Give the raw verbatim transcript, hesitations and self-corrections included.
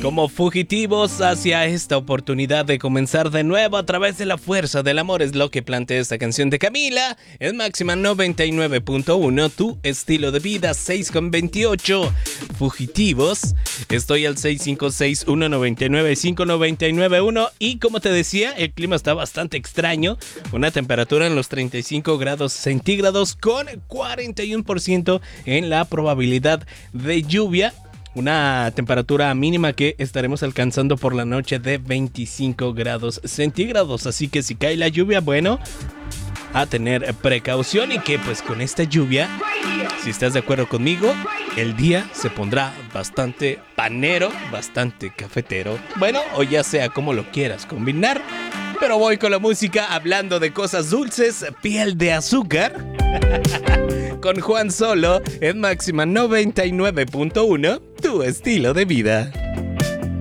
Como fugitivos hacia esta oportunidad de comenzar de nuevo a través de la fuerza del amor, es lo que plantea esta canción de Camila en Máxima noventa y nueve punto uno, tu estilo de vida. Seis con veintiocho. Fugitivos. Estoy al seis cinco seis, uno nueve nueve, cinco nueve nueve uno y como te decía, el clima está bastante extraño, una temperatura en los treinta y cinco grados centígrados con cuarenta y uno por ciento en la probabilidad de lluvia. Una temperatura mínima que estaremos alcanzando por la noche de veinticinco grados centígrados. Así que si cae la lluvia, bueno, a tener precaución. Y que pues con esta lluvia, si estás de acuerdo conmigo, el día se pondrá bastante panero, bastante cafetero. Bueno, o ya sea como lo quieras combinar. Pero voy con la música hablando de cosas dulces. Piel de azúcar. Con Juan Solo en Máxima noventa y nueve punto uno, tu estilo de vida.